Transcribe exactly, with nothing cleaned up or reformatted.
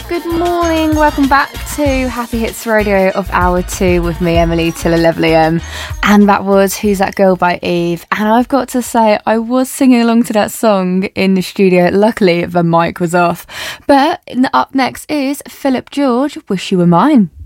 Good morning, welcome back to Happy Hits Radio of Hour two with me, Emily, till eleven a m. And that was Who's That Girl by Eve. And I've got to say, I was singing along to that song in the studio. Luckily, the mic was off. But up next is Philip George, Wish You Were Mine.